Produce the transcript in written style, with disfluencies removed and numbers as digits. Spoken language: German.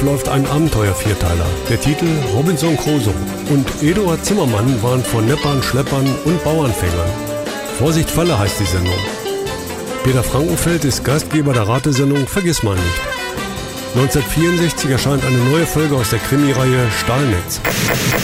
läuft ein Abenteuer-Vierteiler. Der Titel Robinson Crusoe und Eduard Zimmermann waren von Neppern, Schleppern und Bauernfängern. Vorsicht Falle heißt die Sendung. Peter Frankenfeld ist Gastgeber der Ratesendung Vergiss mal nicht. 1964 erscheint eine neue Folge aus der Krimireihe Stahlnetz.